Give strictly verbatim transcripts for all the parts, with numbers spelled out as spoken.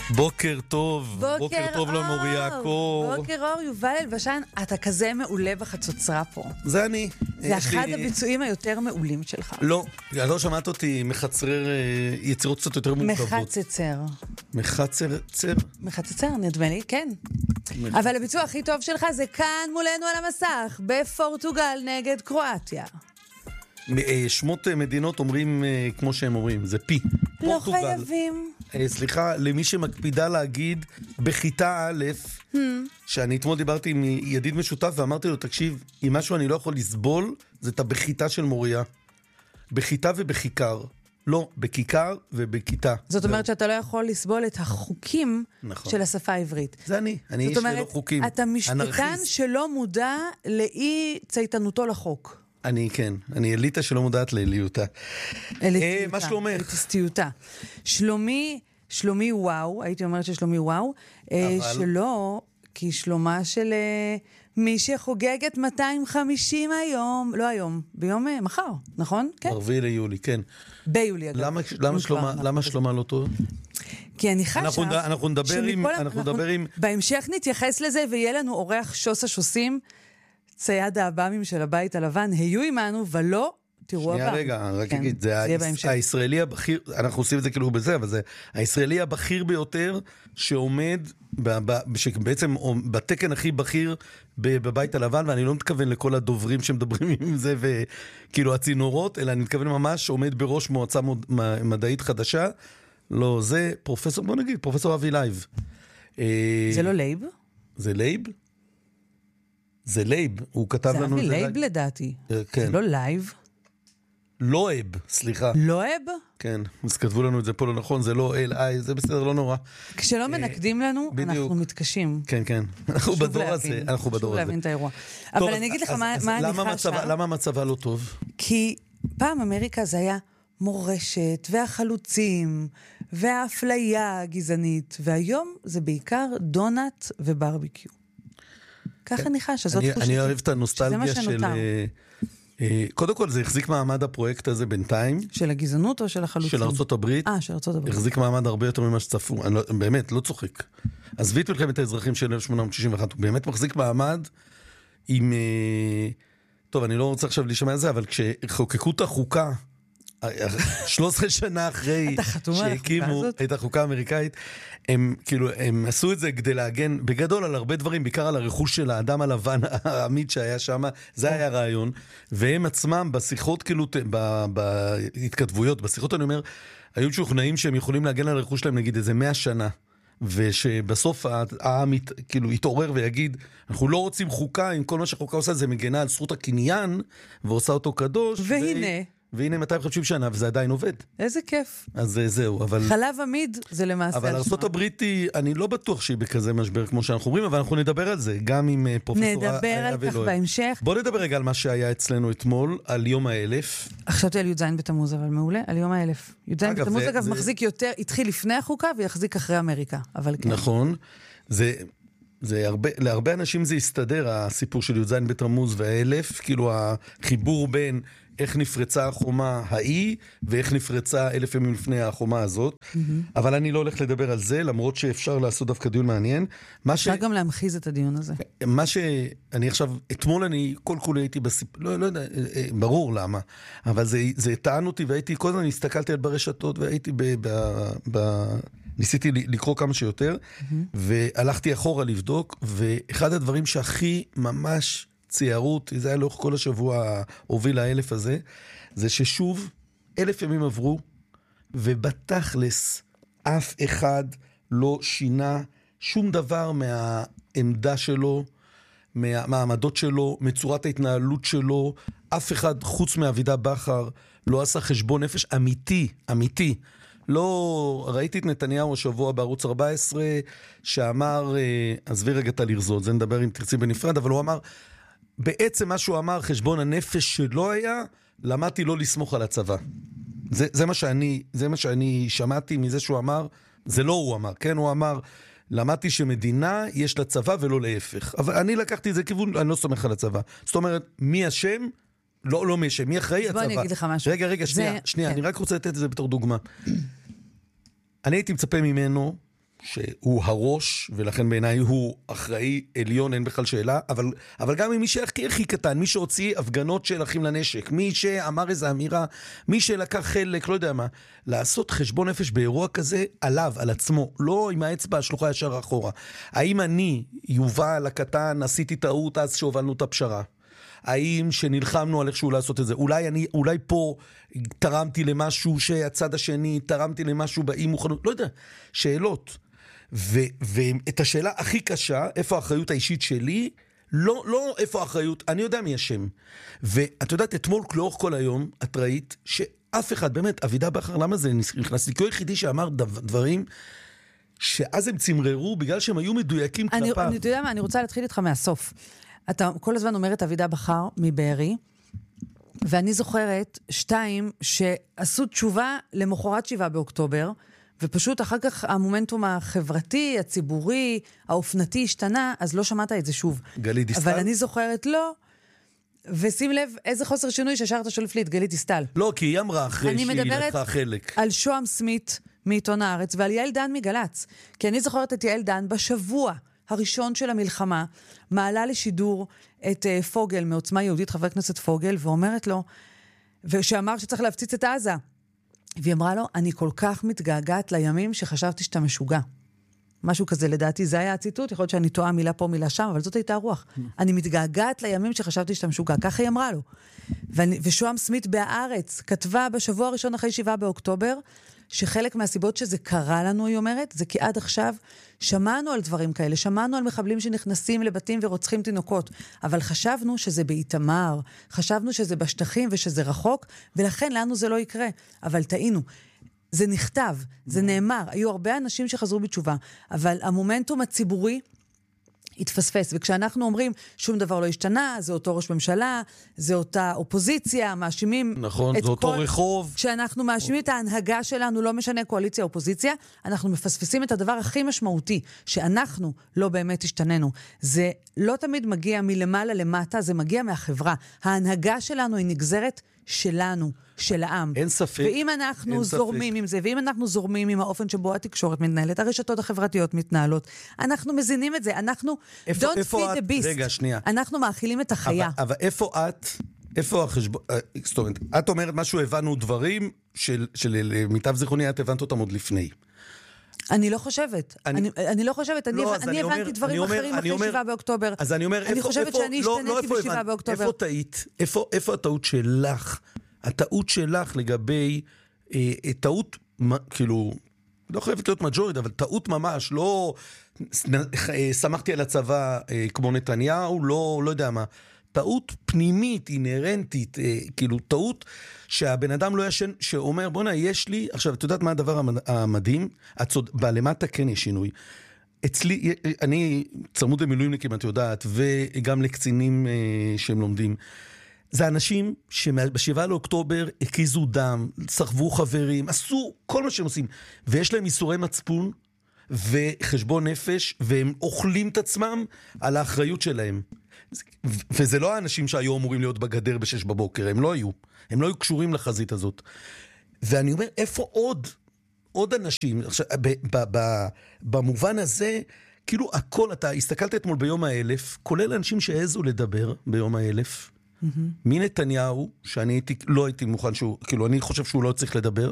בוקר טוב, בוקר, בוקר טוב למוריה קור. בוקר אור, יובל אלבשן, אתה כזה מעולה בחצוצרה פה. זה אני. זה אחד לי... הביצועים היותר מעולים שלך. לא, לא שמעת אותי מחצרר יצירות קצת יותר מורכבות. מחצצר. מחצצר? מחצצר, נדמה לי, כן. מח... אבל הביצוע הכי טוב שלך זה כאן מולנו על המסך, בפורטוגל נגד קרואטיה. שמות מדינות אומרים כמו שהם אומרים, זה פי. לא פורטוגל. חייבים. סליחה, למי שמקפידה להגיד בכיתה א', hmm. שאני אתמול דיברתי עם ידיד משותף ואמרתי לו, תקשיב, אם משהו אני לא יכול לסבול, זה את הבכיתה של מוריה. בכיתה ובכיכר. לא, בכיכר ובכיתה. זאת אומרת שאתה לא יכול לסבול את החוקים נכון. של השפה העברית. זה אני, אני איש שלא חוקים. אתה משפטן שלא מודע לאי צייתנותו לחוק. אני כן, אני אליטה שלא מודעת לאליותה. אליטיותה. מה שלומך? אליטיסטיותה. שלומי, שלומי וואו, הייתי אומרת ששלומי וואו, שלא, כי שלומה של מי שחוגג את מאתיים וחמישים היום, לא היום, ביום מחר, נכון? כן. הרביעי ליולי, כן. ביולי, אגב. למה, למה שלומה, למה שלומה לא טוב? כי אני חשה... אנחנו, אנחנו נדבר עם... אנחנו נדבר עם... בהמשך נתייחס לזה, ויהיה לנו אורח שוס השוסים, צייד האב"מים של הבית הלבן, היו עמנו, ולא תראו הבא. שנייה רגע, רק אגיד, זה הישראלי הבכיר, אנחנו עושים את זה כאילו בזה, אבל זה הישראלי הבכיר ביותר, שעומד, שבעצם בתקן הכי בכיר בבית הלבן, ואני לא מתכוון לכל הדוברים שמדברים עם זה, וכאילו הצינורות, אלא אני מתכוון ממש, עומד בראש מועצה מדעית חדשה, לא, זה פרופסור, בוא נגיד, פרופסור אבי לייב. זה לא לייב? זה לייב? זה לייב, הוא כתב לנו... זה אבי לייב לדעתי. זה לא לייב? לואב, סליחה. לואב? כן, אז כתבו לנו את זה פה לא נכון, זה לא אל איי, זה בסדר, לא נורא. כשלא מנקדים לנו, אנחנו מתקשים. כן, כן, אנחנו בדור הזה, אנחנו בדור הזה. שוב להבין את האירוע. אבל אני אגיד לך מה אני חשה. למה המצבה לא טוב? כי פעם אמריקה זה היה מורשת, והחלוצים, והאפליה הגזענית, והיום זה בעיקר דונט וברביקיו. ככה אני חשה, זאת תחושתי. אני אוהב את הנוסטלגיה של... קודם כל זה החזיק מעמד הפרויקט הזה בינתיים. של הגזענות או של החלוצים? של ארצות הברית. אה, של ארצות הברית. החזיק מעמד הרבה יותר ממה שצפו. אני לא, באמת, לא צוחק. עזבי את מלחמת האזרחים של אלף שמונה מאות שישים ואחת, הוא באמת מחזיק מעמד עם... טוב, אני לא רוצה עכשיו להישמע על זה, אבל כשחוקקו את החוקה, שלוש עשרה שנה אחרי שהקימו את החוקה האמריקאית, הם כאילו, הם עשו את זה כדי להגן בגדול על הרבה דברים, בעיקר על הרכוש של האדם הלבן העמיד שהיה שם, זה היה הרעיון, והם עצמם בשיחות כאילו, בהתכתבויות, בשיחות אני אומר, היו משוכנעים שהם יכולים להגן על הרכוש שלהם נגיד איזה מאה שנה, ושבסוף העם כאילו יתעורר ויגיד, אנחנו לא רוצים חוקה, אם כל מה שחוקה עושה זה מגנה על זכות הקניין, ועושה אותו קדוש. והנה... והנה מאתיים וחמישים שנה, וזה עדיין עובד. איזה כיף. אז זהו, אבל... חלב עמיד זה למעשה... אבל ארצות הברית היא, אני לא בטוח שהיא בכזה משבר כמו שאנחנו אומרים, אבל אנחנו נדבר על זה, גם עם פרופסור... נדבר על כך בהמשך. בוא נדבר רגע על מה שהיה אצלנו אתמול, על יום האלף. חשבתי על י"ז בתמוז, אבל מעולה, על יום האלף. י"ז בתמוז, אגב, מחזיק יותר, התחיל לפני החוקה, ויחזיק אחרי אמריקה, אבל כן. נכון, זה... זה הרבה, להרבה אנשים זה יסתדר, הסיפור של י"ז בתמוז והאלף, כאילו החיבור בין איך נפרצה החומה ההיא, ואיך נפרצה אלף ימים לפני החומה הזאת. Mm-hmm. אבל אני לא הולך לדבר על זה, למרות שאפשר לעשות דווקא דיון מעניין. אפשר ש... גם להמחיז את הדיון הזה. מה שאני עכשיו, אתמול אני כל כולי הייתי בסיפור, לא, לא יודע, ברור למה, אבל זה, זה טען אותי, והייתי, כל הזמן הסתכלתי על ברשתות, והייתי ב... ב, ב ניסיתי לקרוא כמה שיותר, mm-hmm. והלכתי אחורה לבדוק, ואחד הדברים שהכי ממש ציירו אותי, זה היה לאורך כל השבוע הוביל האלף הזה, זה ששוב אלף ימים עברו, ובתכלס אף אחד לא שינה שום דבר מהעמדה שלו, מהמעמדות שלו, מצורת ההתנהלות שלו, אף אחד חוץ מאבידה בכר לא עשה חשבון נפש אמיתי, אמיתי, לא, ראיתי את נתניהו השבוע בערוץ ארבע עשרה, שאמר, עזבי רגע את הלרזות, זה נדבר אם תרצי בנפרד, אבל הוא אמר, בעצם מה שהוא אמר, חשבון הנפש שלא היה, למדתי לא לסמוך על הצבא. זה, זה מה שאני, זה מה שאני שמעתי מזה שהוא אמר, זה לא הוא אמר, כן? הוא אמר, למדתי שמדינה יש לה צבא ולא להפך. אבל אני לקחתי את זה כיוון, אני לא סומך על הצבא. זאת אומרת, מי אשם? לא, לא מי אשם, מי אחראי הצבא? בוא אני אגיד לך משהו. רגע, רגע, שנייה, שנייה, אני רק רוצה לתת את זה בתור דוגמה. אני הייתי מצפה ממנו, שהוא הראש, ולכן בעיניי הוא אחראי עליון, אין בכלל שאלה, אבל, אבל גם מי שהכי הכי קטן, מי שהוציא הפגנות של אחים לנשק, מי שאמר איזו אמירה, מי שלקח חלק, לא יודע מה, לעשות חשבון נפש באירוע כזה עליו, על עצמו, לא עם האצבע השלוחה ישר אחורה. האם אני, יובל הקטן, עשיתי טעות אז שהובלנו את הפשרה? האם שנלחמנו על איכשהו לעשות את זה? אולי אני, אולי פה תרמתי למשהו שהצד השני, תרמתי למשהו באי מוכנות, לא יודע, שאלות. ו, ואת השאלה הכי קשה, איפה האחריות האישית שלי, לא, לא איפה האחריות, אני יודע מי השם. ואת יודעת, אתמול לאורך כל היום, את ראית שאף אחד, באמת, אבידה בכר, למה זה נכנס לי? כי הוא היחידי שאמר דברים שאז הם צמררו, בגלל שהם היו מדויקים אני, כלפיו. אני, אתה יודע מה, אני רוצה להתחיל איתך מהסוף. אתה כל הזמן אומר את אבידה בכר מבארי, ואני זוכרת שתיים שעשו תשובה למחרת שבעה באוקטובר, ופשוט אחר כך המומנטום החברתי, הציבורי, האופנתי השתנה, אז לא שמעת את זה שוב. גלית דיסטל? אבל אני זוכרת לא, ושים לב איזה חוסר שינוי ששארת שולף לי את גלית דיסטל. לא, כי היא אמרה אחרי שהיא לקחה חלק. אני מדברת על שוהם סמית מעיתון הארץ, ועל יעל דן מגלץ. כי אני זוכרת את יעל דן בשבוע הראשון של המלחמה, מעלה לשידור את uh, פוגל מעוצמה יהודית, חבר כנסת פוגל, ואומרת לו, ושאמר שצריך להפציץ את עזה. והיא אמרה לו, אני כל כך מתגעגעת לימים שחשבתי שאתה משוגע. משהו כזה, לדעתי, זה היה הציטוט, יכול להיות שאני טועה מילה פה, מילה שם, אבל זאת הייתה הרוח. אני מתגעגעת לימים שחשבתי שאתה משוגע, ככה היא אמרה לו. ואני, ושוהם סמית בהארץ כתבה בשבוע הראשון אחרי שבעה באוקטובר, שחלק מהסיבות שזה קרה לנו, היא אומרת, זה כי עד עכשיו שמענו על דברים כאלה, שמענו על מחבלים שנכנסים לבתים ורוצחים תינוקות, אבל חשבנו שזה באיתמר, חשבנו שזה בשטחים ושזה רחוק, ולכן לנו זה לא יקרה. אבל טעינו. זה נכתב, זה נאמר, היו הרבה אנשים שחזרו בתשובה, אבל המומנטום הציבורי התפספס, וכשאנחנו אומרים שום דבר לא השתנה, זה אותו ראש ממשלה, זה אותה אופוזיציה, מאשימים נכון, את זה אותו כל... רחוב. כשאנחנו מאשימים את ההנהגה שלנו, לא משנה קואליציה או אופוזיציה, אנחנו מפספסים את הדבר הכי משמעותי, שאנחנו לא באמת השתננו. זה לא תמיד מגיע מלמעלה למטה, זה מגיע מהחברה. ההנהגה שלנו היא נגזרת שלנו, של העם. אין ספק. ואם אנחנו זורמים ספק. עם זה, ואם אנחנו זורמים עם האופן שבו התקשורת מתנהלת, הרשתות החברתיות מתנהלות, אנחנו מזינים את זה, אנחנו איפה, don't איפה feed את, the beast. רגע, שנייה. אנחנו מאכילים את החיה. אבל, אבל איפה את, איפה החשבון, זאת אומרת, את אומרת משהו, הבנו דברים של, של מיטב זיכרוני, את הבנת אותם עוד לפני. אני לא חושבת. אני, אני, אני לא חושבת. לא, אני, אני אני הבנתי אומר, דברים אני אומר, אחרים אני אחרי אומר, שבעה באוקטובר. אז אני אומר, אני איפה, חושבת איפה, שאני לא, השתניתי לא, בשבעה באוקטובר. איפה טעית? איפה, איפה הטעות שלך? הטעות שלך לגבי, אה, טעות, כאילו, לא חייבת להיות מג'ורית, אבל טעות ממש, לא אה, שמחתי על הצבא אה, כמו נתניהו, לא, לא יודע מה. טעות פנימית, אינרנטית, אה, כאילו טעות שהבן אדם לא ישן, שאומר, בוא נה, יש לי, עכשיו, את יודעת מה הדבר המדהים? הצוד, בלמטה כן יש שינוי. אצלי, אני צמוד למילואימניקים, את יודעת, וגם לקצינים אה, שהם לומדים. זה אנשים שבשבעה לאוקטובר הקיזו דם, סחבו חברים, עשו כל מה שהם עושים, ויש להם איסורי מצפון וחשבון נפש, והם אוכלים את עצמם על האחריות שלהם. וזה לא האנשים שהיו אמורים להיות בגדר בשש בבוקר, הם לא היו. הם לא היו קשורים לחזית הזאת. ואני אומר, איפה עוד? עוד אנשים, עכשיו, ב, ב, ב, במובן הזה, כאילו הכל, אתה הסתכלת אתמול ביום האלף, כולל אנשים שהעזו לדבר ביום האלף, mm-hmm. מנתניהו, שאני הייתי, לא הייתי מוכן שהוא, כאילו אני חושב שהוא לא צריך לדבר,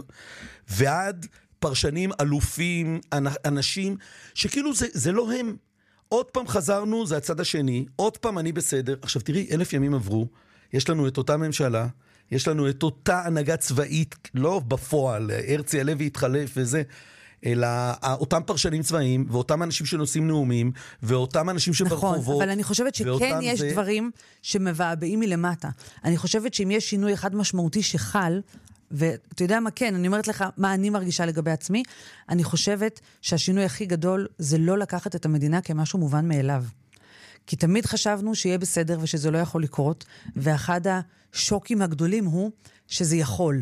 ועד פרשנים, אלופים, אנשים, שכאילו זה, זה לא הם. עוד פעם חזרנו, זה הצד השני, עוד פעם אני בסדר. עכשיו תראי, אלף ימים עברו, יש לנו את אותה ממשלה, יש לנו את אותה הנהגה צבאית, לא בפועל, הרצי הלוי התחלף וזה, אלא אותם פרשנים צבאיים, ואותם אנשים שנושאים נאומים, ואותם אנשים שברחובות. נכון, אבל אני חושבת שכן יש זה... דברים שמבעבעים מלמטה. אני חושבת שאם יש שינוי אחד משמעותי שחל, ואתה יודע מה כן, אני אומרת לך מה אני מרגישה לגבי עצמי, אני חושבת שהשינוי הכי גדול זה לא לקחת את המדינה כמשהו מובן מאליו. כי תמיד חשבנו שיהיה בסדר ושזה לא יכול לקרות, ואחד השוקים הגדולים הוא שזה יכול.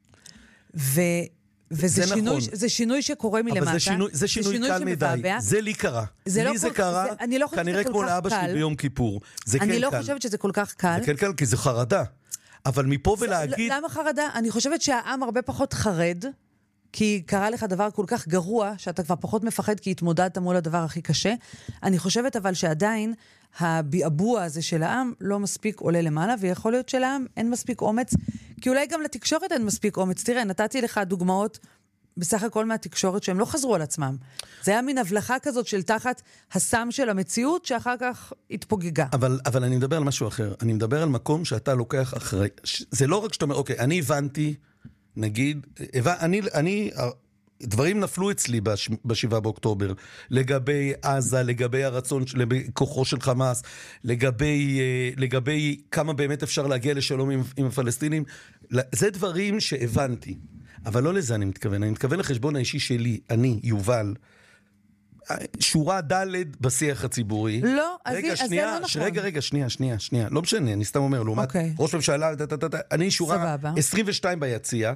ו... וזה זה שינוי, נכון. זה שינוי שקורה מלמטה. אבל זה שינוי, זה שינוי, זה שינוי קל מדי. זה לי קרה. זה לי לא זה כל, קרה, זה, אני לא כנראה כמו לאבא שלי ביום כיפור. זה אני כן לא קל. חושבת שזה כל כך קל. זה כן קל, כי זה חרדה. אבל מפה ולהגיד... למה חרדה? אני חושבת שהעם הרבה פחות חרד כי קרה לך דבר כל כך גרוע, שאתה כבר פחות מפחד כי התמודדת מול הדבר הכי קשה. אני חושבת אבל שעדיין הביאבוע הזה של העם לא מספיק עולה למעלה, ויכול להיות שלעם אין מספיק אומץ, כי אולי גם לתקשורת אין מספיק אומץ. תראה, נתתי לך דוגמאות בסך הכל מהתקשורת שהם לא חזרו על עצמם. זה היה מין הבלחה כזאת של תחת הסם של המציאות, שאחר כך התפוגגה. אבל, אבל אני מדבר על משהו אחר. אני מדבר על מקום שאתה לוקח אחרי. זה לא רק שאתה אומר, אוקיי, אני הבנתי, נגיד, אני, אני, דברים נפלו אצלי בשבעה באוקטובר, לגבי עזה, לגבי הרצון, לגבי כוחו של חמאס, לגבי, לגבי כמה באמת אפשר להגיע לשלום עם, עם הפלסטינים. זה דברים שהבנתי. אבל לא לזה אני מתכוון. אני מתכוון לחשבון האישי שלי, אני, יובל, שורה ד' בשיח הציבורי. לא, אז רגע, זה שנייה, לא נכון. רגע, רגע, שנייה, שנייה, שנייה. לא משנה, אני סתם אומר, לעומת אוקיי. ראש ממשלה, אני שורה עשרים ושתיים ביציאה.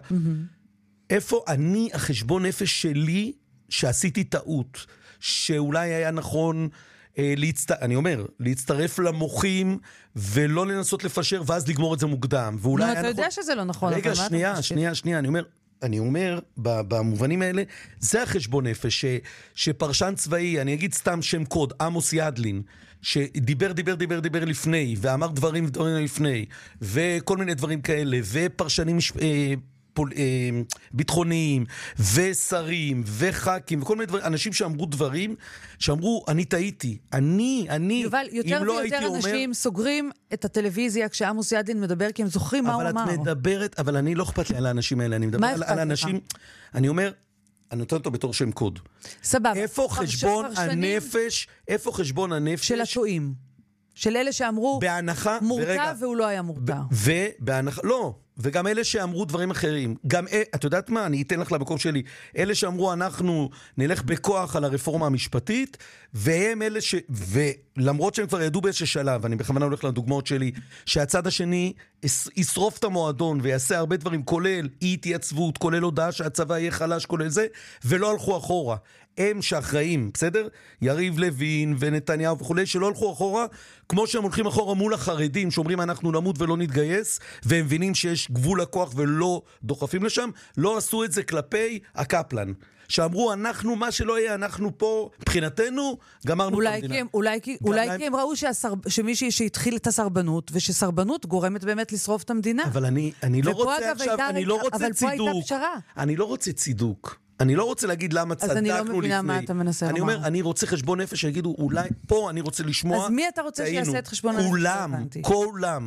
איפה אני, החשבון נפש שלי, שעשיתי טעות, שאולי היה נכון, להצט... אני אומר, להצטרף למוחים, ולא לנסות לפשר, ואז לגמור את זה מוקדם. ואולי לא, אתה נכון... יודע שזה לא נכון. רגע, שנייה, שנייה, שנייה, אני אומר, אני אומר, במובנים האלה, זה החשבון נפש, ש, שפרשן צבאי, אני אגיד סתם שם קוד, עמוס ידלין, שדיבר, דיבר, דיבר, דיבר לפני, ואמר דברים, דברים לפני, וכל מיני דברים כאלה, ופרשנים אה, פול, אה, ביטחוניים, ושרים, וחקים, וכל מיני דברים, אנשים שאמרו דברים, שאמרו, אני טעיתי, אני, אני, יובל, יותר לא ויותר אנשים אומר... סוגרים את הטלוויזיה כשעמוס ידלין מדבר, כי הם זוכרים מה הוא אמר. אבל את מדברת, אבל אני לא אכפת לי על האנשים האלה, אני מדבר על, על האנשים, אני אומר, אני נותן אותו בתור שם קוד. סבבה. איפה חשבון הנפש, איפה חשבון הנפש? של הטועים. של אלה שאמרו, בהנחה, מורתע ורגע, והוא לא היה מורתע. ובהנחה, לא, וגם אלה שאמרו דברים אחרים. גם, את יודעת מה, אני אתן לך למקום שלי. אלה שאמרו, אנחנו נלך בכוח על הרפורמה המשפטית, והם אלה ש... ולמרות שהם כבר ידעו באיזשהו שלב, אני בכוונה הולך לדוגמאות שלי, שהצד השני ישרוף את המועדון ויעשה הרבה דברים, כולל אי התייצבות, כולל הודעה שהצבא יהיה חלש, כולל זה, ולא הלכו אחורה. הם שאחראים, בסדר? יריב לוין ונתניהו וכולי, שלא הלכו אחורה, כמו שהם הולכים אחורה מול החרדים, שאומרים אנחנו נמות ולא נתגייס, והם מבינים שיש גבול לכוח ולא דוחפים לשם, לא עשו את זה כלפי הקפלן. שאמרו, אנחנו, מה שלא יהיה, אנחנו פה, מבחינתנו, גמרנו את המדינה. הם, אולי, כי, אולי כי הם ראו שהסר, שמישהי שהתחיל את הסרבנות, ושסרבנות גורמת באמת לשרוף את המדינה. אבל אני, אני לא רוצה עכשיו, אני לא רוצה אבל צידוק. פה הייתה פשרה. אני לא רוצה צידוק. אני לא רוצה להגיד למה צדקנו לפני. אז אני לא מבינה מה אתה מנסה לומר. אני אומר, אני רוצה חשבון נפש שיגידו, אולי פה אני רוצה לשמוע. אז מי אתה רוצה שיעשה את חשבון הנפש? כולם, כולם.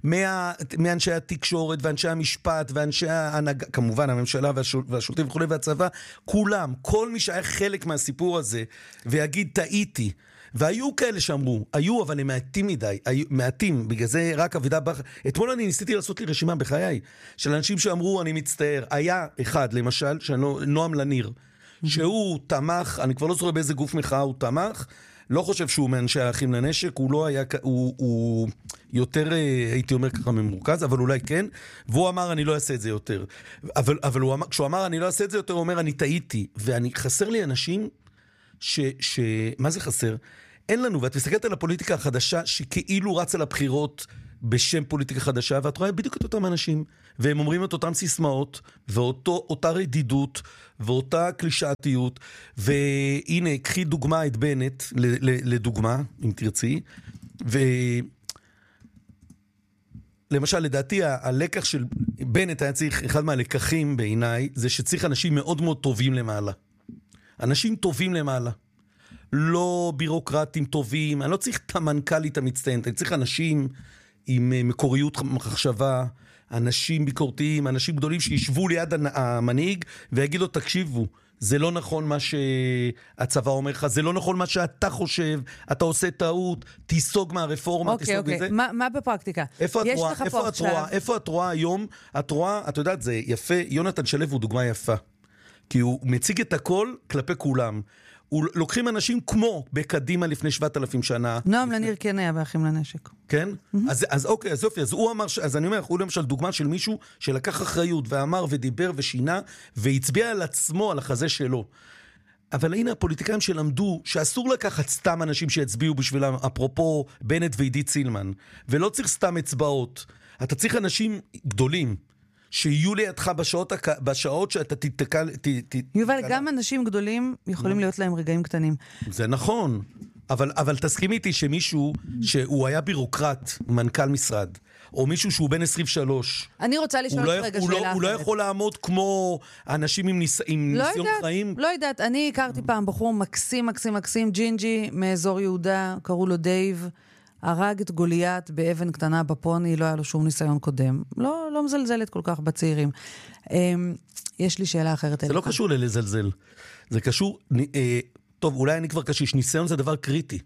מאנשי התקשורת ואנשי המשפט ואנשי ההנהגה, כמובן הממשלה והשולטים וכו' והצבא, כולם, כל מי שהיה חלק מהסיפור הזה, ויגיד, טעיתי. והיו כאלה שאמרו, היו, אבל הם מעטים מדי, היו, מעטים, בגלל זה רק אבידה בח... אתמול אני ניסיתי לעשות לי רשימה בחיי, של אנשים שאמרו, אני מצטער, היה אחד, למשל, שלנו, נועם לניר, שהוא תמך, אני כבר לא זוכר באיזה גוף מחאה הוא תמך, לא חושב שהוא מאנשי האחים לנשק, הוא לא היה, הוא, הוא יותר, הייתי אומר ככה ממורכז, אבל אולי כן, והוא אמר, אני לא אעשה את זה יותר. אבל, אבל הוא אמר, כשהוא אמר, אני לא אעשה את זה יותר, הוא אומר, אני טעיתי, ואני חסר לי אנשים, ש, ש, מה זה חסר? אין לנו, ואת מסתכלת על הפוליטיקה החדשה, שכאילו רצה לבחירות בשם פוליטיקה חדשה, ואת רואה בדיוק את אותם אנשים, והם אומרים את אותם סיסמאות, ואותה רדידות, ואותה קלישאתיות, והנה, קחי דוגמה את בנט, לדוגמה, אם תרצי, ו... למשל, לדעתי, הלקח של בנט היה צריך, אחד מהלקחים בעיניי, זה שצריך אנשים מאוד מאוד טובים למעלה. אנשים טובים למעלה. לא בירוקרטים טובים, אני לא צריך את המנכ"לית המצטיינת, אני צריך אנשים עם מקוריות מחשבה, אנשים ביקורתיים, אנשים גדולים שישבו ליד המנהיג ויגידו, תקשיבו, זה לא נכון מה שהצבא אומר לך, זה לא נכון מה שאתה חושב, אתה עושה טעות, תיסוג מהרפורמה, אוקיי, תיסוג אוקיי. מזה. מה, מה בפרקטיקה? איפה את רואה, איפה את רואה, איפה את רואה היום, את רואה, את יודעת, זה יפה, יונתן שלו הוא דוגמה יפה, כי הוא מציג את הכל כלפי כולם. לוקחים אנשים כמו בקדימה לפני שבעת אלפים שנה. נועם לניר כן היה באחים לנשק. כן? אז, אז אוקיי, אז יופי, אז הוא אמר, אז אני אומר, הוא למשל דוגמה של מישהו שלקח אחריות ואמר ודיבר ושינה והצביע על עצמו, על החזה שלו. אבל הנה הפוליטיקאים שלמדו שאסור לקחת סתם אנשים שיצביעו בשבילם, אפרופו בנט ועידית סילמן, ולא צריך סתם אצבעות. אתה צריך אנשים גדולים. שיהיו לידך בשעות, בשעות שאתה תתקל... יובל, גם אנשים גדולים יכולים להיות להם רגעים קטנים. זה נכון, אבל, אבל תסכים איתי שמישהו שהוא היה בירוקרט, מנכ"ל משרד, או מישהו שהוא בן עשרים ושלוש, אני רוצה לשאול לא, רגע הוא שאלה לא, אחרת. הוא לא יכול לעמוד כמו אנשים עם, ניס, עם לא ניסיון יודעת, חיים? לא יודעת, אני הכרתי פעם בחור מקסים, מקסים, מקסים, ג'ינג'י מאזור יהודה, קראו לו דייב, הרג את גוליית באבן קטנה בפוני, לא היה לו שום ניסיון קודם. לא, לא מזלזלת כל כך בצעירים. יש לי שאלה אחרת. זה לא קשור ללזלזל. זה קשור, טוב, אולי אני כבר קשיש, ניסיון זה דבר קריטי.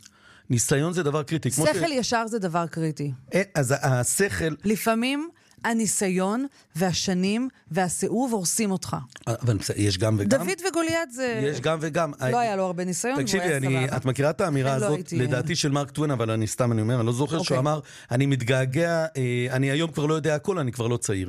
ניסיון זה דבר קריטי. שכל ישר זה דבר קריטי. אז השכל... לפעמים הניסיון והשנים והסיאוב הורסים אותך. אבל יש גם וגם. דוד וגוליית זה... יש גם וגם. לא היה לו הרבה ניסיון. תקשיבי, את מכירה את האמירה הזאת, לדעתי של מרק טווין, אבל אני סתם אני אומר, אני לא זוכר שהוא אמר, אני מתגעגע, אני היום כבר לא יודע הכל, אני כבר לא צעיר.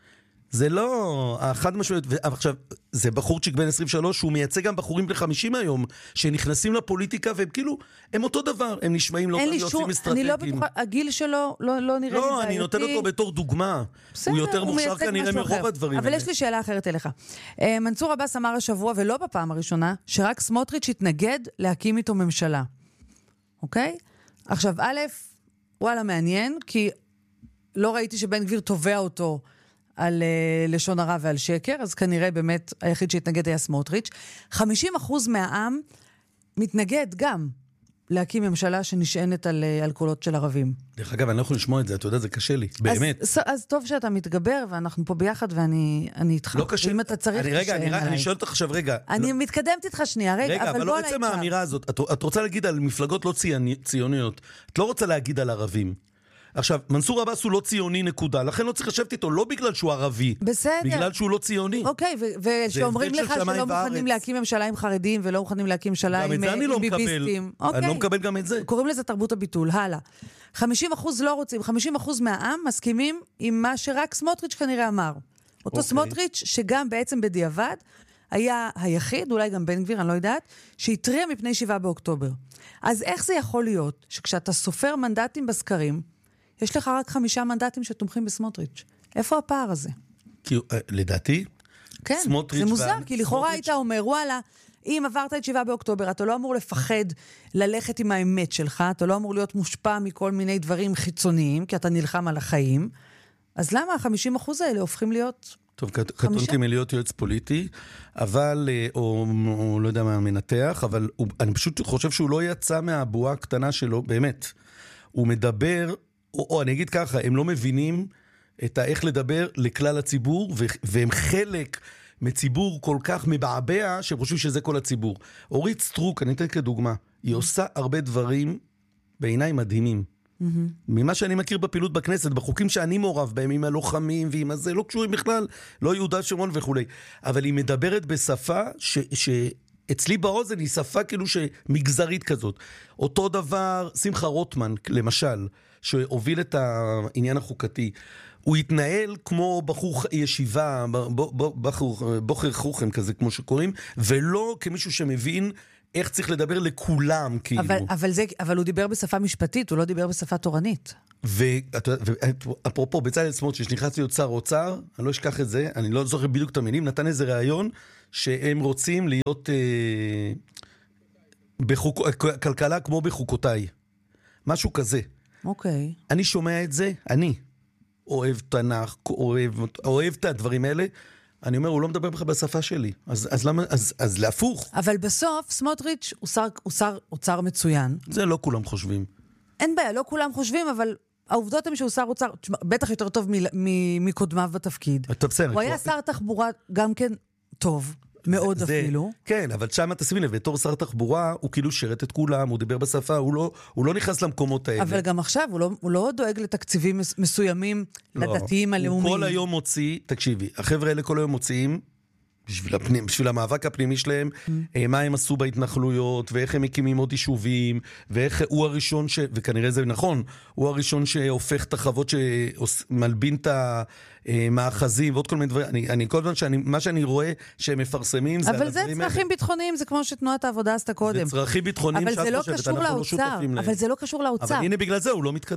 זה לא, החד משמעית, עכשיו, זה בחורצ'יק בן עשרים ושלוש, שהוא מייצג גם בחורים ב-חמישים היום, שנכנסים לפוליטיקה, והם כאילו, הם אותו דבר, הם נשמעים לא יוצאים אסטרטגיים. אני לא בטוחה, הגיל שלו לא, לא נראה לי בעייתי. לא, אני נותן אותו בתור דוגמה. בסדר, הוא יותר הוא מוכשר כנראה מרוב הדברים. אבל יש לי שאלה אחרת אליך. מנסור עבאס אמר השבוע, ולא בפעם הראשונה, שרק סמוטריץ' התנגד להקים איתו ממשלה. אוקיי? עכשיו, א', וואלה, מעניין, כי לא ראיתי שבן גביר תובע אותו על uh, לשון הרע ועל שקר, אז כנראה באמת היחיד שהתנגד היה סמוטריץ'. חמישים אחוז מהעם מתנגד גם להקים ממשלה שנשענת על, uh, על קולות של ערבים. דרך אגב, אני לא יכול לשמוע את זה, אתה יודע, זה קשה לי, באמת. אז, אז טוב שאתה מתגבר, ואנחנו פה ביחד, ואני אני איתך. לא קשה. אם אתה צריך אני, רגע, אני, אני שואל אותך עכשיו, רגע. אני לא... מתקדמת איתך שנייה, רגע, רגע אבל, אבל בוא לא עצם האמירה הזאת. את, את רוצה להגיד על מפלגות לא ציוני, ציוניות. את לא רוצה להגיד על ערבים. עכשיו, מנסור עבאס הוא לא ציוני נקודה, לכן לא צריך לשבת איתו, לא בגלל שהוא ערבי, בסדר. בגלל שהוא לא ציוני. אוקיי, ושאומרים לך שלא מוכנים להקים ממשלה עם חרדים, ולא מוכנים להקים ממשלה עם ביביסטים. אני לא מקבל גם את זה. קוראים לזה תרבות הביטול, הלאה. חמישים אחוז לא רוצים, חמישים אחוז מהעם מסכימים עם מה שרק סמוטריץ' כנראה אמר. אותו סמוטריץ' שגם בעצם בדיעבד, היה היחיד, אולי גם בן גביר, אני לא יודעת, שהתריע מפני שבעה באוקטובר. אז איך זה יכול להיות שכשאתה סופר מנדטים בסקרים, יש לך רק חמישה מנדטים שתומכים בסמוטריץ'. איפה הפער הזה? כי, לדעתי, כן, זה מוזר, כי לכאורה היית אומר, וואלה, אם עברת את שבעה באוקטובר, אתה לא אמור לפחד ללכת עם האמת שלך, אתה לא אמור להיות מושפע מכל מיני דברים חיצוניים, כי אתה נלחם על החיים, אז למה ה-חמישים אחוז האלה הופכים להיות... טוב, קטונתי מלהיות יועץ פוליטי, אבל, או, או לא יודע מה מנתח, אבל הוא, אני פשוט חושב שהוא לא יצא מהבועה הקטנה שלו, באמת. הוא מדבר... או, או אני אגיד ככה, הם לא מבינים את איך לדבר לכלל הציבור, ו- והם חלק מציבור כל כך מבעבע, שהם חושבים שזה כל הציבור. אורית סטרוק, אני אתן כדוגמה, היא עושה הרבה דברים בעיניי מדהימים. Mm-hmm. ממה שאני מכיר בפעילות בכנסת, בחוקים שאני מעורב בהם, עם הלוחמים ועם הזה, לא קשורים בכלל, לא יהודה שומרון וכו'. אבל היא מדברת בשפה ש... ש- אצלי באוזן היא שפה כאילו שמגזרית כזאת. אותו דבר, שמחה רוטמן, למשל, שהוביל את העניין החוקתי, הוא התנהל כמו בחור ישיבה, בחור, בוחר חוכם כזה, כמו שקוראים, ולא כמישהו שמבין איך צריך לדבר לכולם, כאילו. אבל, אבל, זה, אבל הוא דיבר בשפה משפטית, הוא לא דיבר בשפה תורנית. ואפרופו, בצלאל סמוטריץ' שנכנס להיות שר אוצר, אני לא אשכח את זה, אני לא זוכר בדיוק את המילים, נתן איזה רעיון, שהם רוצים להיות אה, בחוק, כלכלה כמו בחוקותיי. משהו כזה. אוקיי. אני שומע את זה, אני אוהב תנ"ך, אוהב, אוהב את הדברים האלה, אני אומר, הוא לא מדבר בכלל בשפה שלי. אז, אז למה, אז, אז להפוך. אבל בסוף, סמוטריץ' הוא שר, הוא שר אוצר מצוין. זה לא כולם חושבים. אין בעיה, לא כולם חושבים, אבל העובדות הן שהוא שר אוצר, בטח יותר טוב מקודמיו בתפקיד. הוא היה שר תחבורה גם כן טוב, מאוד זה, אפילו. כן, אבל שם תשימי לב, בתור שר תחבורה, הוא כאילו שרת את כולם, הוא דיבר בשפה, הוא לא, הוא לא נכנס למקומות האלה. אבל גם עכשיו, הוא לא, הוא לא דואג לתקציבים מסוימים, לא, לדתיים הלאומיים. הוא כל היום מוציא, תקשיבי, החבר'ה האלה כל היום מוציאים, בשביל, הפנים, בשביל המאבק הפנימי שלהם, mm. מה הם עשו בהתנחלויות, ואיך הם מקימים עוד יישובים, ואיך הוא הראשון ש... וכנראה זה נכון, הוא הראשון שהופך את החוות שמלבין את המאחזים, ועוד כל מיני דברים. אני, אני כל הזמן, שאני, מה שאני רואה שהם מפרסמים, זה אבל זה צרכים ביטחוניים, זה כמו שתנועת העבודה עשתה קודם. זה צרכים ביטחוניים שאת חושבת, אנחנו לא שותפים להם. אבל זה לא קשור לאוצר. אבל הנה בגלל זה הוא לא מתקדם.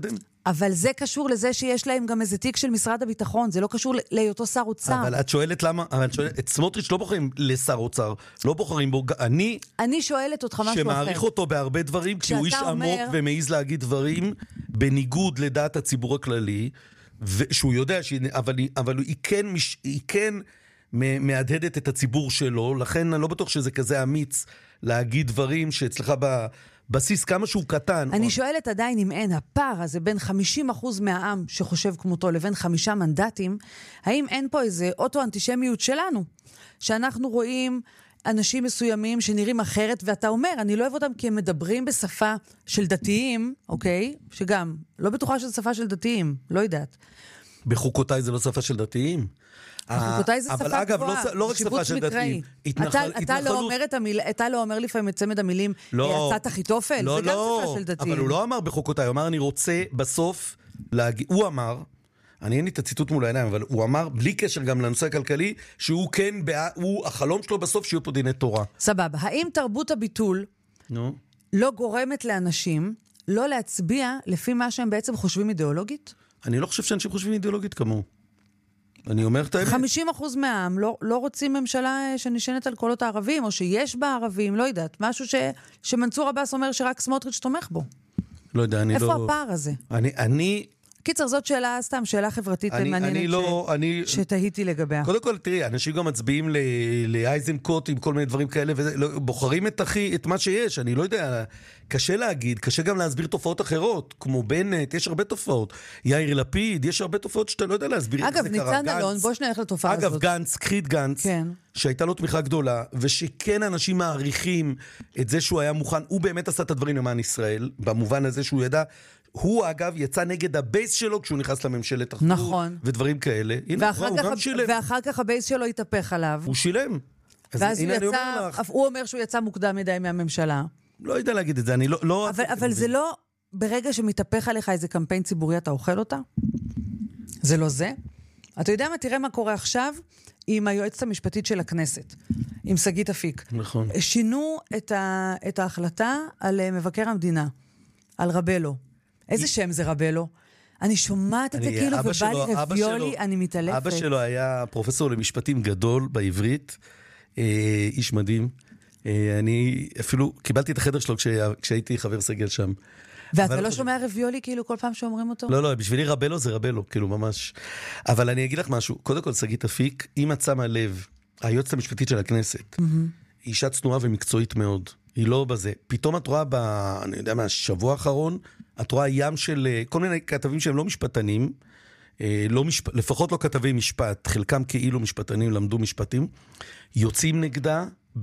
אבל זה קשור לזה שיש להם גם איזה תיק של משרד הביטחון, זה לא קשור להיותו שר אוצר. אבל את שואלת למה, אבל את שואלת, את סמוטריץ' לא בוחרים לשר אוצר, לא בוחרים בו, אני... אני שואלת אותך משהו אחר. שמעריך אותו בהרבה דברים, כי הוא איש עמוק ומעיז להגיד דברים, בניגוד לדעת הציבור הכללי, שהוא יודע, אבל, אבל היא כן, היא כן מהדהדת את הציבור שלו, לכן אני לא בטוח שזה כזה אמיץ להגיד דברים שאצלך ב... בסיס כמה שהוא קטן. אני או... שואלת עדיין אם אין הפער הזה בין חמישים אחוז מהעם שחושב כמותו לבין חמישה מנדטים, האם אין פה איזה אוטו-אנטישמיות שלנו? שאנחנו רואים אנשים מסוימים שנראים אחרת, ואתה אומר, אני לא אוהב אותם כי הם מדברים בשפה של דתיים, אוקיי? שגם, לא בטוחה שזו שפה של דתיים, לא יודעת. בחוקותיי זה לא שפה של דתיים. בחוקותיי זה שפה גבוהה, לא רק שפה של דתיים. אתה לא אומר לפעמים את צמד המילים, יצאת אחיתופל, זה גם שפה של דתיים. אבל הוא לא אמר בחוקותיי, הוא אמר, אני רוצה בסוף, הוא אמר, אני אין לי את הציטוט מול העיניים, אבל הוא אמר, בלי קשר גם לנושא הכלכלי, שהוא כן, החלום שלו בסוף שיהיו פה דיני תורה. סבבה. האם תרבות הביטול לא גורמת לאנשים לא להצביע לפי מה שהם בעצם חושבים אידיאולוגית? אני לא חושב שאנשים חושבים אידיאולוגית כמוהו. אני אומר את האמת. חמישים אחוז מהעם לא, לא רוצים ממשלה שנשענת על קולות הערבים, או שיש בה ערבים, לא יודעת. משהו ש, שמנסור עבאס אומר שרק סמוטריץ' תומך בו. לא יודע, אני איפה לא... איפה הפער הזה? אני, אני... קיצר, זאת שאלה, סתם, שאלה חברתית אני, מעניינת אני לא, ש... אני... שתהיתי לגביה. קודם כל, תראי, אנשים גם מצביעים ל... לאייזנקוט עם כל מיני דברים כאלה, ובוחרים את, אחי, את מה שיש. אני לא יודע, קשה להגיד, קשה גם להסביר תופעות אחרות, כמו בנט, יש הרבה תופעות. יאיר לפיד, יש הרבה תופעות שאתה לא יודע להסביר. אגב, ניצן אלון, בוא שנלך לתופעה אגב, הזאת. אגב, גנץ, קחית גנץ, כן. שהייתה לו תמיכה גדולה, ושכן אנשים מעריכים את זה שהוא היה מוכן, הוא באמת עשה את הדברים למען ישראל, במובן הזה שהוא ידע, הוא אגב יצא נגד הבייס שלו כשהוא נכנס לממשלת אחדות, נכון. ודברים כאלה. הנה, ואחר, הוא כך, גם שילם. ואחר כך הבייס שלו התהפך עליו. הוא שילם. ואז הוא יצא, הוא אומר שהוא יצא מוקדם מדי מהממשלה. לא יודע להגיד את זה, אני לא... לא אבל, אבל זה לא, ברגע שמתהפך עליך איזה קמפיין ציבורי, אתה אוכל אותה? זה לא זה? אתה יודע מה, תראה מה קורה עכשיו עם היועצת המשפטית של הכנסת, עם שגית אפיק. נכון. שינו את, ה, את ההחלטה על מבקר המדינה, על רבלו. איזה שם זה רבלו? אני שומעת את זה כאילו, ובא לי רביולי, אני מתעלפת. אבא שלו היה פרופסור למשפטים גדול בעברית, איש מדהים. אני אפילו קיבלתי את החדר שלו כשהייתי חבר סגל שם. ואתה לא שומע רביולי כאילו כל פעם שאומרים אותו? לא, לא, בשבילי רבלו זה רבלו, כאילו ממש. אבל אני אגיד לך משהו, קודם כל שגית אפיק, אם את שמה לב, היועצת המשפטית של הכנסת, היא אישה צנועה ומקצועית מאוד. היא לא בזה. פתאום את רואה ב... אני יודע מה, השבוע האחרון, את רואה ים של כל מיני כתבים שהם לא משפטנים, לא משפ... לפחות לא כתבי משפט, חלקם כאילו משפטנים, למדו משפטים, יוצאים נגדה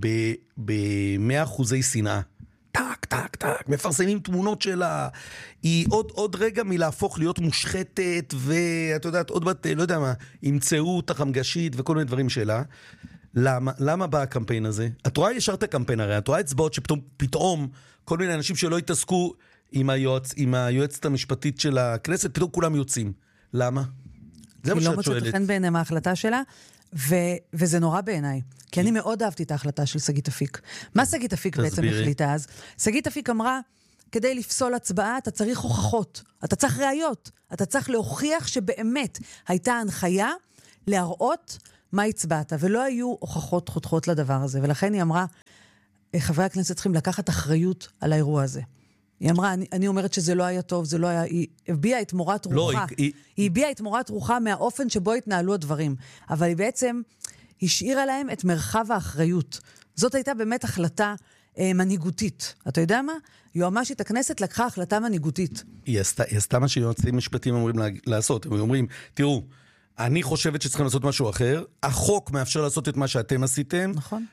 ב-מאה אחוזי שנאה. טק, טק, טק, מפרסמים תמונות שלה, היא עוד, עוד רגע מלהפוך להיות מושחתת, ואת יודעת, עוד בת, לא יודע מה, ימצאו אותך המגשית וכל מיני דברים שלה. למה, למה בא הקמפיין הזה? את רואה ישר את הקמפיין הרי, את רואה אצבעות שפתאום, פתאום, כל מיני אנשים שלא התעסקו עם היועץ, עם היועצת המשפטית של הכנסת, פתאום כולם יוצאים. למה? זה מה שאת שואלת. כי לא מצאת חן בעיניהם ההחלטה שלה, ו- וזה נורא בעיניי. כי אני מאוד אהבתי את ההחלטה של שגית אפיק. מה שגית אפיק בעצם החליטה אז? שגית אפיק אמרה, כדי לפסול הצבעה, אתה צריך הוכחות. אתה צריך ראיות. אתה צריך להוכיח שבאמת הייתה הנחיה להראות מה הצבעת, ולא היו הוכחות חותכות לדבר הזה. ולכן היא אמרה, חברי הכנסת צריכים לקחת אחריות על האירוע הזה. היא אמרה, אני, אני אומרת שזה לא היה טוב, זה לא היה, היא הביאה את מורת רוחה. לא, היא, היא הביאה את מורת רוחה מהאופן שבו התנהלו הדברים. אבל היא בעצם השאירה להם את מרחב האחריות. זאת הייתה באמת החלטה אה, מנהיגותית. אתה יודע מה? יועמשית הכנסת לקחה החלטה מנהיגותית. היא עשתה, היא עשתה מה שיועצים משפטיים אומרים לעשות. הם אומרים, תראו, אני חושבת שצריכים לעשות משהו אחר. החוק מאפשר לעשות את מה שאתם עשיתם. נכון.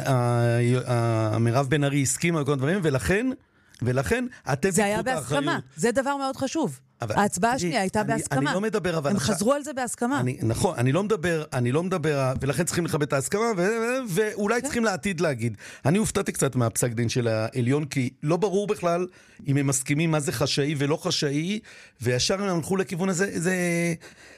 מירב בן ארי הסכימה על כל הדברים, ולכן, ולכן אתם זה היה בהסכמה. זה דבר מאוד חשוב. ההצבעה השנייה הייתה בהסכמה. אני לא מדבר, אבל... הם חזרו על זה בהסכמה. נכון, אני לא מדבר, אני לא מדבר, ולכן צריכים לכבד את ההסכמה, ואולי צריכים לעתיד להגיד. אני הופתעתי קצת מהפסק דין של העליון, כי לא ברור בכלל אם הם מסכימים מה זה חשאי ולא חשאי, וישר הם הלכו לכיוון הזה, זה...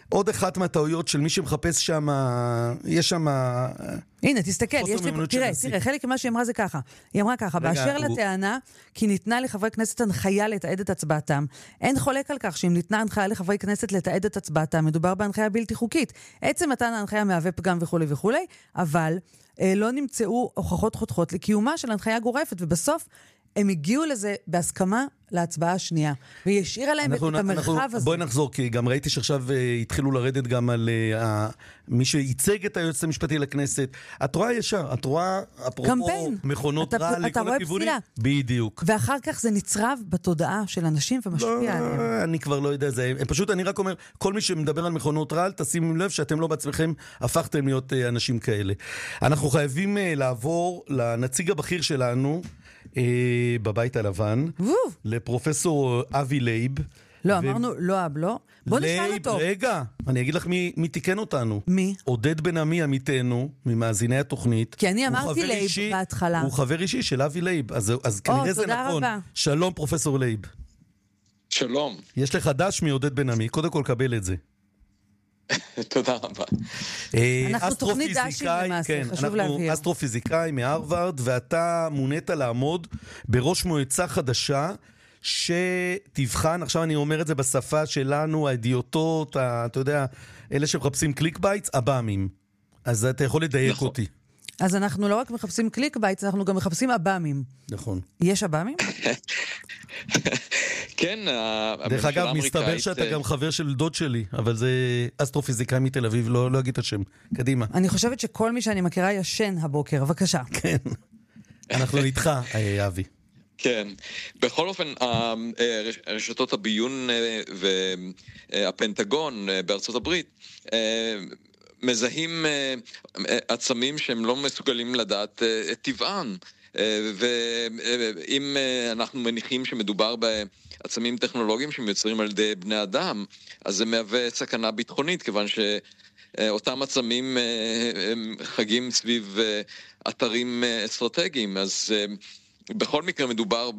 עוד אחת מהטעויות של מי שמחפש שם, יש שם... הנה, תסתכל, יש לי, תראה, תראה, חלק ממה שהיא אמרה זה ככה. היא אמרה ככה, באשר לטענה, כי ניתנה לחברי כנסת הנחיה לתעד את הצבעתם. אין חולק על כך שאם ניתנה הנחיה לחברי כנסת לתעד את הצבעתם, מדובר בהנחיה בלתי חוקית. עצם מתן ההנחיה מהווה פגם וכו' וכו', אבל אה, לא נמצאו הוכחות חותכות לקיומה של הנחיה גורפת, ובסוף הם הגיעו לזה בהסכמה להצבעה השנייה, והיא השאירה להם אנחנו, את המרחב אנחנו, הזה. בואי נחזור, כי גם ראיתי שעכשיו uh, התחילו לרדת גם על uh, מי שייצג את היועצת המשפטי לכנסת. את רואה ישר, את רואה אפרופו מכונות אתה, רע אתה לכל הכיוונים. בדיוק. ואחר כך זה נצרב בתודעה של אנשים ומשפיע לא, עליהם. אני כבר לא יודע, זה, פשוט אני רק אומר, כל מי שמדבר על מכונות רע, תשימו לב שאתם לא בעצמכם הפכתם להיות uh, אנשים כאלה. אנחנו חייבים uh, לעבור לנציג הבכיר שלנו, בבית הלבן, לפרופסור אבי לייב. לא, אמרנו לא אב, לא. בוא נשאל אותו. רגע, אני אגיד לך מי תיקן אותנו. מי? עודד בן עמי עמיתנו, ממאזיני התוכנית. כי אני אמרתי לייב בהתחלה. הוא חבר אישי של אבי לייב, אז כנראה זה נכון. שלום פרופסור לייב. שלום. יש לך דש מעודד בן עמי, קודם כל קבל את זה. תודה רבה. אנחנו תוכנית דשים למעשה, חשוב להבהיר. אסטרופיזיקאי מהרווארד, ואתה מונית לעמוד בראש מועצה חדשה שתבחן, עכשיו אני אומר את זה בשפה שלנו, האידיוטות, אתה יודע, אלה שמחפשים קליק בייטס, אבאמים. אז אתה יכול לדייק אותי. אז אנחנו לא רק מחפשים קליק בייטס, אנחנו גם מחפשים אבאמים. נכון. יש אבאמים? כן, דרך אגב, מסתבר שאתה גם חבר של דוד שלי, אבל זה אסטרופיזיקאי מתל אביב, לא, לא אגיד את השם. קדימה. אני חושבת שכל מי שאני מכירה ישן הבוקר, בבקשה. כן, אנחנו איתך, אבי. כן, בכל אופן, רשתות הביון והפנטגון בארצות הברית מזהים עצמים שהם לא מסוגלים לדעת את טבען. ואם אנחנו מניחים שמדובר בעצמים טכנולוגיים שמיוצרים על ידי בני אדם, אז זה מהווה סכנה ביטחונית, כיוון שאותם עצמים חגים סביב אתרים אסטרטגיים, אז בכל מקרה מדובר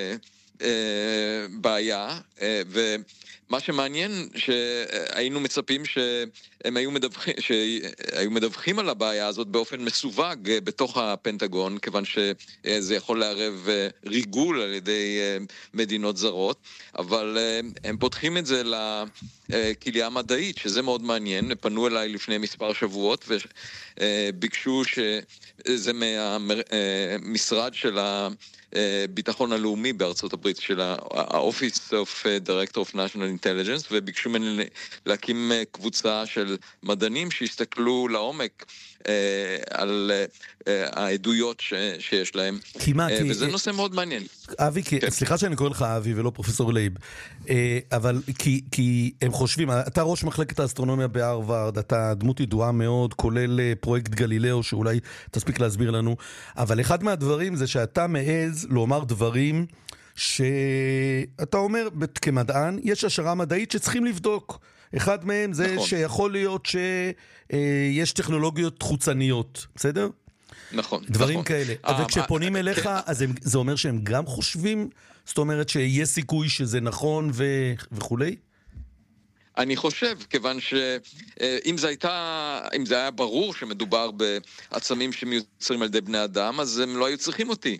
בבעיה, ומה שמעניין שהיינו מצפים שהם היו מדווחים, שהיו מדווחים על הבעיה הזאת באופן מסווג בתוך הפנטגון, כיוון שזה יכול לערב ריגול על ידי מדינות זרות, אבל הם פותחים את זה לקהילה המדעית, שזה מאוד מעניין. פנו אליי לפני מספר שבועות וביקשו שזה מהמשרד של הביטחון הלאומי בארצות הברית, של ה-Office of Director of National Intelligence, וביקשו ממני להקים קבוצה של מדענים שהסתכלו לעומק על העדויות שיש להם, וזה נושא מאוד מעניין. אבי, סליחה שאני קורא לך אבי ולא פרופסור לייב, אבל כי הם חושבים, אתה ראש מחלקת האסטרונומיה בהרווארד, אתה דמות ידועה מאוד, כולל פרויקט גלילאו שאולי תספיק להסביר לנו, אבל אחד מהדברים זה שאתה מעז לומר דברים שאתה אומר כמדען, יש השערה מדעית שצריכים לבדוק. אחד מהם זה נכון. שיכול להיות שיש טכנולוגיות חוצניות, בסדר? נכון. דברים נכון. כאלה. אבל כשפונים אליך, כן. אז הם, זה אומר שהם גם חושבים? זאת אומרת שיש סיכוי שזה נכון ו... וכולי? אני חושב, כיוון שאם זה הייתה, אם זה היה ברור שמדובר בעצמים שמיוצרים על ידי בני אדם, אז הם לא היו צריכים אותי.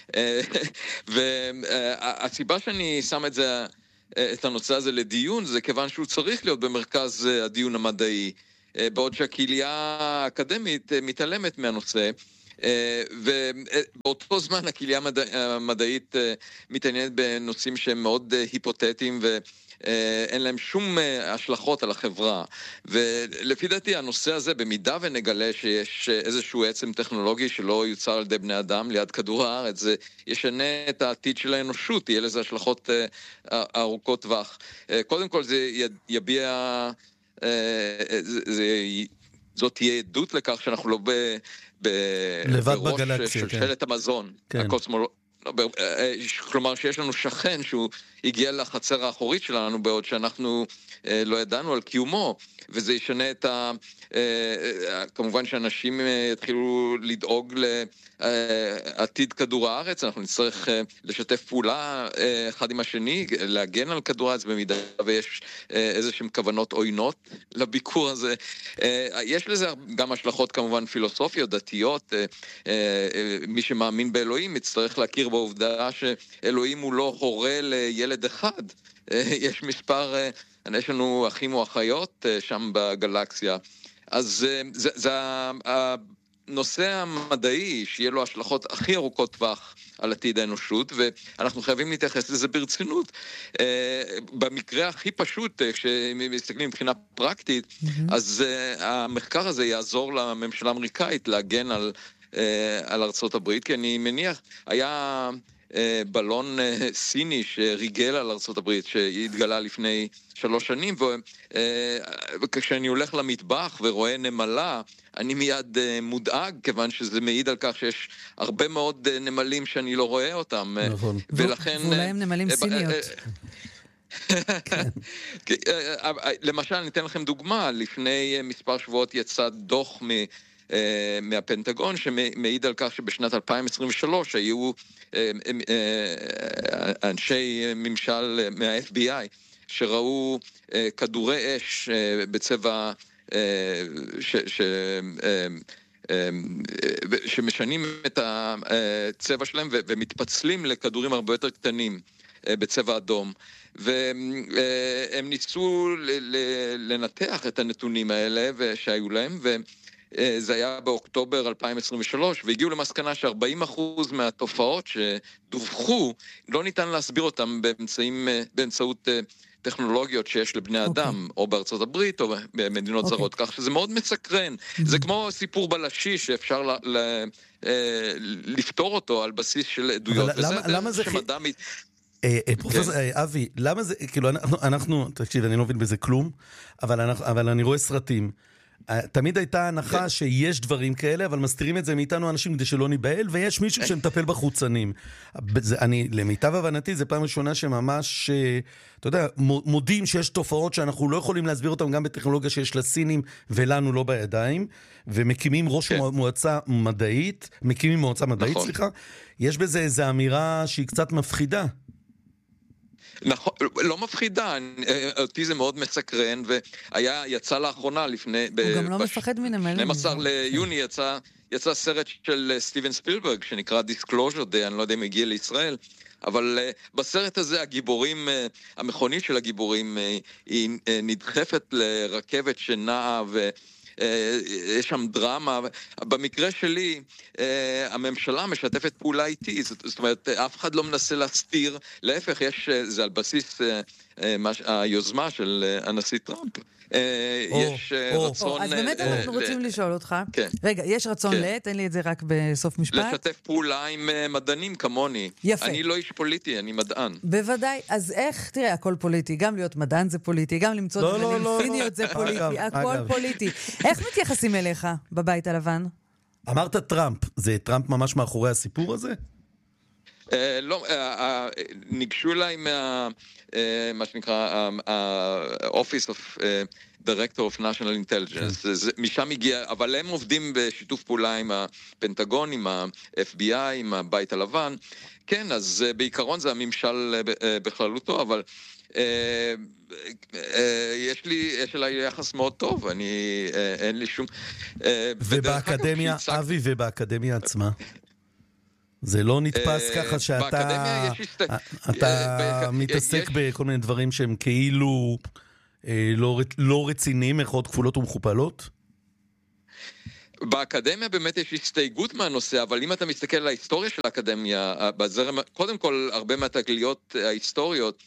והסיבה שאני שם את זה, את הנושא הזה לדיון, זה כיוון שהוא צריך להיות במרכז הדיון המדעי, בעוד שהקהילה האקדמית מתעלמת מהנושא, ובאותו זמן הקהילה המדעית מתעניינת בנושאים שהם מאוד היפותטיים ואין להם שום השלכות על החברה. ולפי דעתי הנושא הזה, במידה ונגלה שיש איזשהו עצם טכנולוגי שלא יוצר על ידי בני אדם ליד כדור הארץ, זה ישנה את העתיד של האנושות, יהיה לזה השלכות ארוכות טווח. קודם כל זה יביע, זאת תהיה עדות לכך שאנחנו לא ב... לבד בגלקסיה, בראש שלשלת המזון, הקוסמולוגיה. כלומר שיש לנו שכן שהוא הגיע לחצר האחורית שלנו בעוד שאנחנו לא ידענו על קיומו, וזה ישנה את ה... כמובן שאנשים יתחילו לדאוג לעתיד כדור הארץ, אנחנו נצטרך לשתף פעולה אחד עם השני, להגן על כדור הארץ במידה ויש איזשהם כוונות עוינות לביקור הזה. יש לזה גם השלכות כמובן פילוסופיות, דתיות, מי שמאמין באלוהים יצטרך להכיר בעובדה שאלוהים הוא לא הורה לילד אחד, יש מספר, יש לנו אחים או אחיות שם בגלקסיה, אז זה, זה, זה הנושא המדעי שיהיה לו השלכות הכי ארוכות טווח על עתיד האנושות, ואנחנו חייבים להתייחס לזה ברצינות. במקרה הכי פשוט, כשמסתכלים מבחינה פרקטית, mm-hmm. אז המחקר הזה יעזור לממשלה האמריקאית להגן על, על ארצות הברית, כי אני מניח, היה בלון סיני שריגל על ארצות הברית, שהתגלה לפני שלוש שנים, וכשאני הולך למטבח ורואה נמלה, אני מיד מודאג, כיוון שזה מעיד על כך שיש הרבה מאוד נמלים שאני לא רואה אותם. נכון. ולכן... ואולי הם נמלים סיניות. למשל, אני אתן לכם דוגמה, לפני מספר שבועות יצא דוח מ... מהפנטגון שמעיד על כך שבשנת אלפיים עשרים ושלוש היו אנשי ממשל מה-אף בי איי שראו כדורי אש בצבע ש... ש... שמשנים את הצבע שלהם ומתפצלים לכדורים הרבה יותר קטנים בצבע אדום, והם ניסו לנתח את הנתונים האלה שהיו להם, וזה היה באוקטובר אלפיים עשרים ושלוש, והגיעו למסקנה ש-ארבעים אחוז מהתופעות שדווחו לא ניתן להסביר אותם באמצעים, באמצעות טכנולוגיות שיש לבני אדם, okay. או בארצות הברית, או במדינות okay. זרות, כך שזה מאוד מסקרן. Mm-hmm. זה כמו סיפור בלשי שאפשר ל- ל- לפתור אותו על בסיס של עדויות. למה, למה זה... שמדע... פרופסור אבי, למה זה, כאילו, אנחנו, תקשיב, אני לא מבין בזה כלום, אבל אני רואה סרטים. תמיד הייתה הנחה שיש דברים כאלה, אבל מסתירים את זה מאיתנו אנשים כדי שלא ניבהל, ויש מישהו שמטפל בחוצנים. אני, למיטב הבנתי, זה פעם ראשונה שממש, אתה יודע, מודים שיש תופעות שאנחנו לא יכולים להסביר אותם גם בטכנולוגיה שיש לסינים ולנו לא בידיים, ומקימים ראש מועצה מדעית, מקימים מועצה מדעית, סליחה, יש בזה איזו אמירה שהיא קצת מפחידה. נכון, לא מפחידה, אותי זה מאוד מסקרן, והיה, יצא לאחרונה לפני... הוא גם לא מפחד מן המלים. שנים עשר ליוני יצא, יצא סרט של סטיבן ספילברג, שנקרא Disclosure Day, אני לא יודע אם הגיע לישראל, אבל בסרט הזה הגיבורים, המכונית של הגיבורים, היא נדחפת לרכבת שנעה ו... יש שם דרמה. במקרה שלי הממשלה משתפת פעולה איתי, זאת אומרת אף אחד לא מנסה להסתיר, להפך, יש, זה על בסיס היוזמה של הנשיא טראמפ, יש רצון... אז באמת אנחנו רוצים לשאול אותך, רגע, יש רצון ל... תן לי את זה רק בסוף משפט. לשתף פעולה עם מדענים כמוני. יפה. אני לא איש פוליטי, אני מדען. בוודאי, אז איך, תראה, הכל פוליטי, גם להיות מדען זה פוליטי, גם למצוא דברים סיניות זה פוליטי, הכל פוליטי. איך מתייחסים אליך בבית הלבן? אמרת טראמפ, זה טראמפ ממש מאחורי הסיפור הזה? לא, ניגשו אליי מה, מה שנקרא, ה-Office of Director of National Intelligence, משם הגיע, אבל הם עובדים בשיתוף פעולה עם הפנטגון, עם ה-אף בי איי, עם הבית הלבן, כן, אז בעיקרון זה הממשל בכללותו, אבל יש לי, יש אליי יחס מאוד טוב, אני, אין לי שום... ובאקדמיה, אבי, ובאקדמיה עצמה? זה לא נתפס ככה שאתה אתה מתעסק בכל מיני דברים שהם כאילו לא רציניים, מרכאות כפולות ומכופלות? באקדמיה באמת יש הסתייגות מהנושא, אבל אם אתה מסתכל על ההיסטוריה של האקדמיה, קודם כל הרבה מהתגליות ההיסטוריות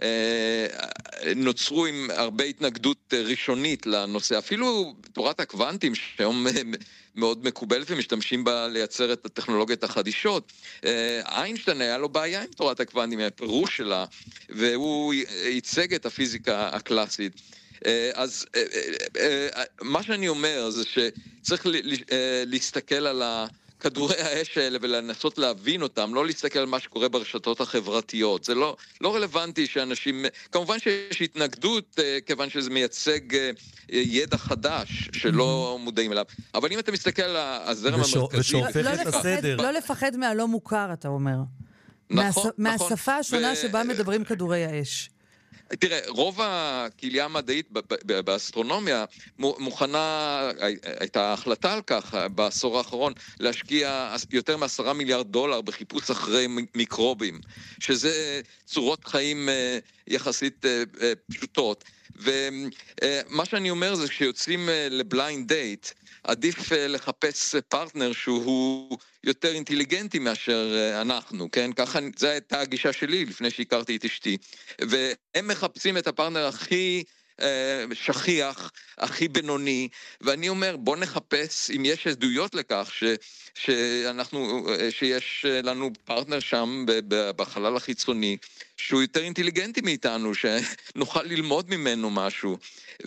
נוצרו עם הרבה התנגדות ראשונית לנושא, אפילו תורת הקוונטים שהיום מאוד מקובלת ומשתמשים בה לייצר את הטכנולוגיות החדישות. איינשטיין היה לו בעיה עם תורת הקוונטים, הפירוש שלה, והוא ייצג את הפיזיקה הקלאסית. אז מה שאני אומר זה שצריך להסתכל על כדורי האש האלה ולנסות להבין אותם, לא להסתכל על מה שקורה ברשתות החברתיות. זה לא, לא רלוונטי שאנשים, כמובן שיש התנגדות, כיוון שזה מייצג ידע חדש שלא מודעים אליו. אבל אם אתה מסתכל על הזרם המרכזי... ושהופך את הסדר. לא לפחד מהלא מוכר, אתה אומר. נכון, נכון. מהשפה השונה שבה מדברים כדורי האש. תראה, רוב הקהילה המדעית באסטרונומיה מוכנה, הייתה החלטה על כך בעשור האחרון, להשקיע יותר מעשרה מיליארד דולר בחיפוש אחרי מיקרובים, שזה צורות חיים יחסית פשוטות. ומה שאני אומר זה כשיוצאים לבליינד דייט, עדיף לחפש פרטנר שהוא יותר אינטליגנטי מאשר אנחנו, כן? ככה, זו הייתה הגישה שלי לפני שהכרתי את אשתי. והם מחפשים את הפרטנר הכי שכיח, הכי בינוני, ואני אומר, בוא נחפש אם יש עדויות לכך ש, שאנחנו, שיש לנו פרטנר שם בחלל החיצוני, שהוא יותר אינטליגנטי מאיתנו, שנוכל ללמוד ממנו משהו.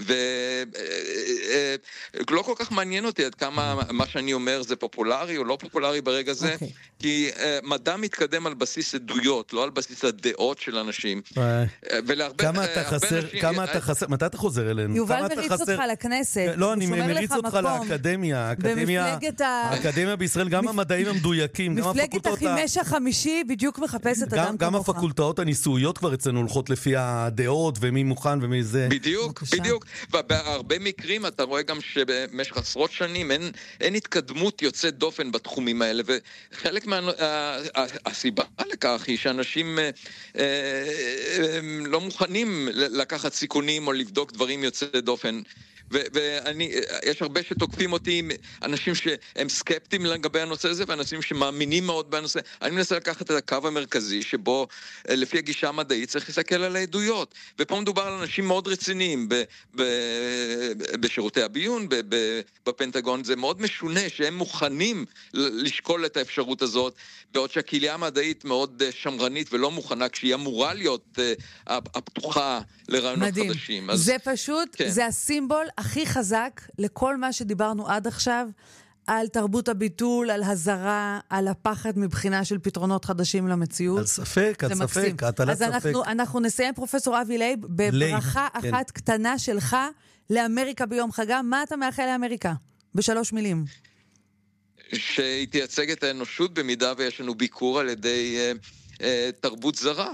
ולא כל כך מעניין אותי עד כמה מה שאני אומר זה פופולרי או לא פופולרי ברגע זה, okay. כי מדע מתקדם על בסיס עדויות, לא על בסיס הדעות של אנשים. ולהרבה, כמה אתה חסר, אנשים, כמה אתה חסר, מתי אתה חוזר אלינו? יובל מריץ אותך לכנסת. לא, אני מריץ אותך לאקדמיה. האקדמיה בישראל, גם המדעים המדויקים, מפלגת החימש החמישי בדיוק מחפשת אדם כמוך. גם הפקולטאות הניסויות כבר אצלנו הולכות לפי הדעות ומי מוכן ומי זה. בדיוק, בדיוק. ובהרבה מקרים אתה רואה גם שבמשך עשרות שנים אין, אין התקדמות יוצאת דופן בתחומים האלה, וחלק מהסיבה לכך היא שאנשים אה, אה, לא מוכנים לקחת סיכונים או לבדוק דברים יוצאת דופן. ואני, יש הרבה שתוקפים אותי, אנשים שהם סקפטיים לגבי הנושא הזה, ואנשים שמאמינים מאוד בנושא. אני מנסה לקחת את הקו המרכזי, שבו לפי הגישה המדעית צריך להסתכל על העדויות. ופה מדובר על אנשים מאוד רציניים, ב, ב, בשירותי הביון, ב, ב, בפנטגון. זה מאוד משונה שהם מוכנים לשקול את האפשרות הזאת, בעוד שהקהילה המדעית מאוד שמרנית ולא מוכנה, כשהיא אמורה להיות הפתוחה לרעיונות מדהים. חדשים. אז, זה פשוט, כן. זה הסימבול הכי חזק לכל מה שדיברנו עד עכשיו, על תרבות הביטול, על הזרה, על הפחד מבחינה של פתרונות חדשים למציאות. על ספק, על ספק, הטלת ספק. אז אנחנו, אנחנו נסיים, פרופסור אבי לייב, בברכה לייב, אחת כן. קטנה שלך לאמריקה ביום חגה. מה אתה מאחל לאמריקה? בשלוש מילים. שהיא תייצג את האנושות במידה ויש לנו ביקור על ידי אה, אה, תרבות זרה.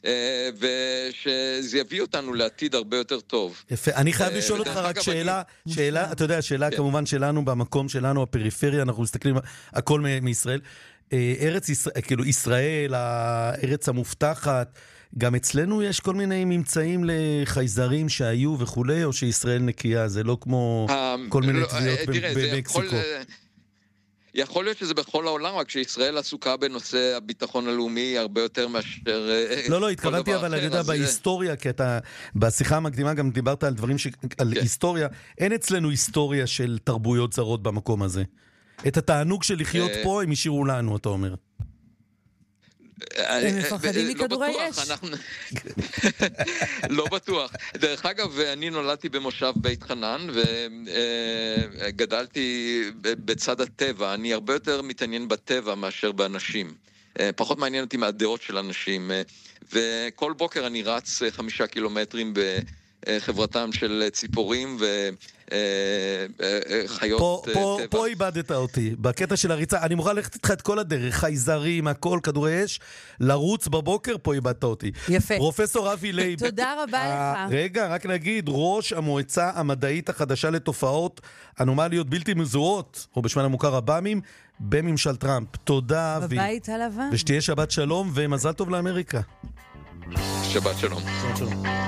ושזה יביא אותנו לעתיד הרבה יותר טוב. יפה, אני חייב לשאול אותך רק שאלה, שאלה, אתה יודע, שאלה כמובן שלנו, במקום שלנו, הפריפריה, אנחנו מסתכלים הכל מישראל, ארץ ישראל, כאילו ישראל, הארץ המובטחת, גם אצלנו יש כל מיני ממצאים לחייזרים שהיו וכולי, או שישראל נקייה, זה לא כמו כל מיני תביעות במקסיקו. יכול להיות שזה בכל העולם, רק שישראל עסוקה בנושא הביטחון הלאומי הרבה יותר מאשר... לא, לא, התכוונתי אבל אני יודע בהיסטוריה, כי אתה בשיחה המקדימה גם דיברת על דברים, על היסטוריה, אין אצלנו היסטוריה של תרבויות זרות במקום הזה. את התענוג של לחיות פה הם השאירו לנו, אתה אומר. הם מפחדים מכדורי אש. לא בטוח. דרך אגב, אני נולדתי במושב בית חנן, וגדלתי בצד הטבע. אני הרבה יותר מתעניין בטבע מאשר באנשים. פחות מעניין אותי מהדעות של אנשים. וכל בוקר אני רץ חמישה קילומטרים בחברתם של ציפורים ו... חיות טבע. פה איבדת אותי, בקטע של הריצה, אני מוכן ללכת איתך את כל הדרך, חייזרים, הכל, כדורי אש, לרוץ בבוקר, פה איבדת אותי. יפה. פרופסור אבי לייב. תודה רבה לך. רגע, רק נגיד, ראש המועצה המדעית החדשה לתופעות אנומליות בלתי מזוהות, או בשמן המוכר הבאמים, בממשל טראמפ. תודה אבי. בבית הלבן. ושתהיה שבת שלום ומזל טוב לאמריקה. שבת שלום. שבת שלום.